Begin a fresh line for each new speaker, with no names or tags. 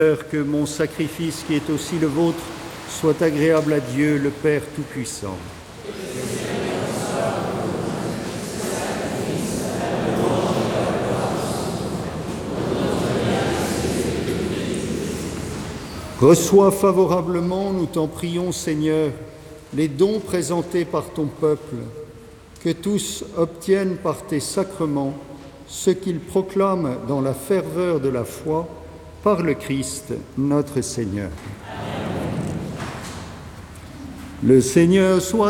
Que mon sacrifice, qui est aussi le vôtre, soit agréable à Dieu, le Père Tout-Puissant. Reçois favorablement, nous t'en prions, Seigneur, les dons présentés par ton peuple, que tous obtiennent par tes sacrements ce qu'ils proclament dans la ferveur de la foi, par le Christ, notre Seigneur. Le Seigneur soit